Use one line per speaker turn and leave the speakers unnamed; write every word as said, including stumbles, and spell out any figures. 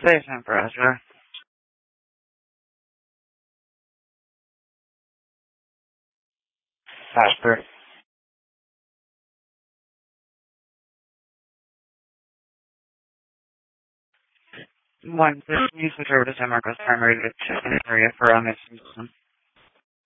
Station pressure. Faster. One, this news service and Marcos primary area for a mission system.